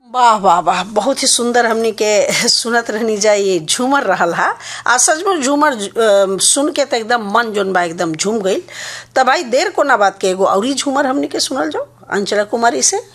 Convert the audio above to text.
वाह वाह वाह, बहुत ही सुंदर हमनी के सुनत रहनी जा। ये झूमर रहल हा आ सचमुच झूमर सुन के तो एकदम मन जोन बा एकदम झूम गईल। तब भाई देर को ना बात के एगो औरी झूमर हमनी के सुनल जाओ अंचला कुमारी से।